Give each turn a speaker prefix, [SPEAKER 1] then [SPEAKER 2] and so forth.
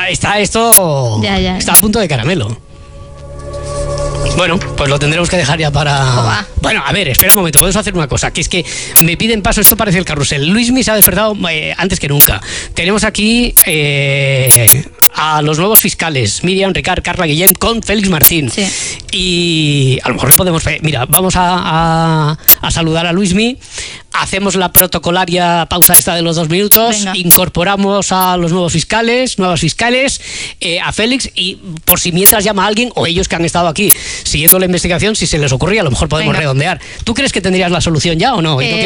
[SPEAKER 1] está esto...
[SPEAKER 2] Ya.
[SPEAKER 1] Está a punto de caramelo. Bueno, pues lo tendremos que dejar ya para... Bueno, a ver, espera un momento, podemos hacer una cosa, que es que me piden paso, esto parece el carrusel. Luismi se ha despertado antes que nunca. Tenemos aquí a los nuevos fiscales, Miriam, Ricard, Carla, Guillem, con Félix Martín.
[SPEAKER 2] Sí.
[SPEAKER 1] Y a lo mejor le podemos... Mira, vamos a saludar a Luismi, hacemos la protocolaria pausa esta de los 2 minutos,
[SPEAKER 2] Venga.
[SPEAKER 1] incorporamos a los nuevos fiscales, nuevas fiscales, a Félix, y por si mientras llama a alguien, o ellos que han estado aquí siguiendo la investigación, si se les ocurría, a lo mejor podemos
[SPEAKER 2] Venga.
[SPEAKER 1] redondear. ¿Tú crees que tendrías la solución ya o no?